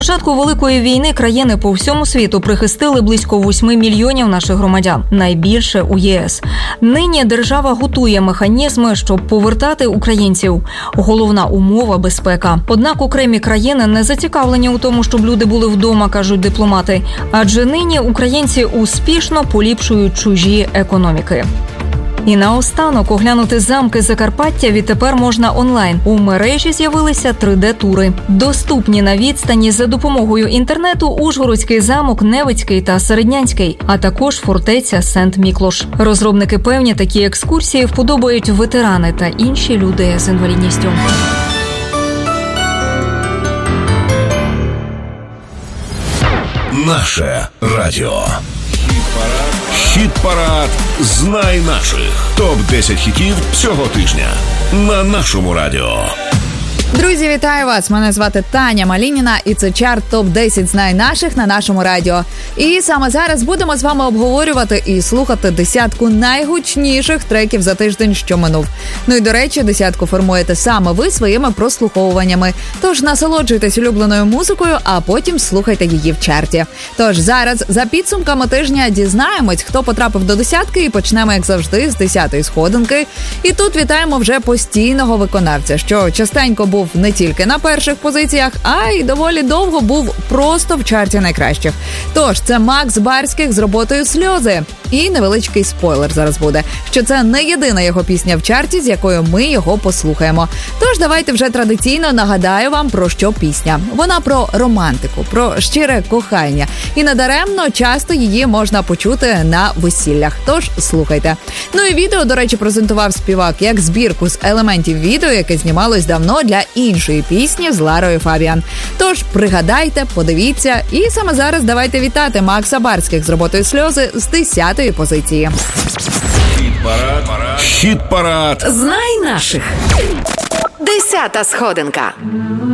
З початку Великої війни країни по всьому світу прихистили близько 8 мільйонів наших громадян, найбільше у ЄС. Нині держава готує механізми, щоб повертати українців. Головна умова – безпека. Однак окремі країни не зацікавлені у тому, щоб люди були вдома, кажуть дипломати. Адже нині українці успішно поліпшують чужі економіки. І наостанок оглянути замки Закарпаття відтепер можна онлайн. У мережі з'явилися 3D-тури. Доступні на відстані за допомогою інтернету Ужгородський замок, Невицький та Середнянський, а також фортеця Сент-Міклош. Розробники певні, такі екскурсії вподобають ветерани та інші люди з інвалідністю. Наше радіо. Хіт-парад «Знай наших». Топ-10 хітів цього тижня на нашому радіо. Друзі, вітаю вас! Мене звати Таня Малініна, і це чарт ТОП-10 «Знай наших» на нашому радіо. І саме зараз будемо з вами обговорювати і слухати десятку найгучніших треків за тиждень, що минув. Ну і, до речі, десятку формуєте саме ви своїми прослуховуваннями. Тож насолоджуйтесь улюбленою музикою, а потім слухайте її в чарті. Тож зараз за підсумками тижня дізнаємось, хто потрапив до десятки, і почнемо, як завжди, з 10-ї сходинки. І тут вітаємо вже постійного виконавця, що частенько був не тільки на перших позиціях, а й доволі довго був просто в чарті найкращих. Тож, це Макс Барських з роботою «Сльози». І невеличкий спойлер зараз буде, що це не єдина його пісня в чарті, з якою ми його послухаємо. Тож давайте вже традиційно нагадаю вам, про що пісня. Вона про романтику, про щире кохання. І надаремно часто її можна почути на весіллях. Тож слухайте. Ну і відео, до речі, презентував співак як збірку з елементів відео, яке знімалось давно для іншої пісні з Ларою Фабіан. Тож пригадайте, подивіться і саме зараз давайте вітати Макса Барських з роботою «Сльози» з 10-ї позиції. Хіт-парад. Знай наших. 10-та сходинка.